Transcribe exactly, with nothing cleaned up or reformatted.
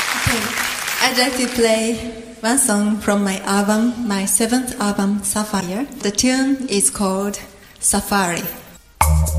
Okay. I'd like to play one song from my album, my seventh album, Sapphire. The tune is called Safari.